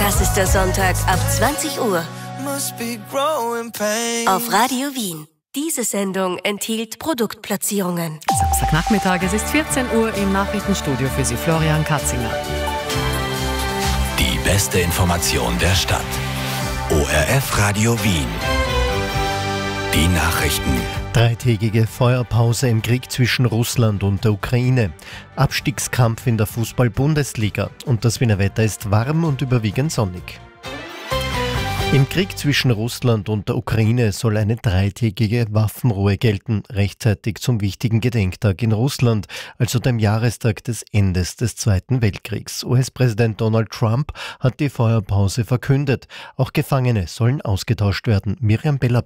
Das ist der Sonntag ab 20 Uhr. Auf Radio Wien. Diese Sendung enthielt Produktplatzierungen. Samstagnachmittag, es ist 14 Uhr im Nachrichtenstudio für Sie, Florian Katzinger. Die beste Information der Stadt. ORF Radio Wien. Die Nachrichten. Dreitägige Feuerpause im Krieg zwischen Russland und der Ukraine. Abstiegskampf in der Fußball-Bundesliga. Und das Wiener Wetter ist warm und überwiegend sonnig. Im Krieg zwischen Russland und der Ukraine soll eine dreitägige Waffenruhe gelten, rechtzeitig zum wichtigen Gedenktag in Russland, also dem Jahrestag des Endes des Zweiten Weltkriegs. US-Präsident Donald Trump hat die Feuerpause verkündet. Auch Gefangene sollen ausgetauscht werden. Miriam Bella.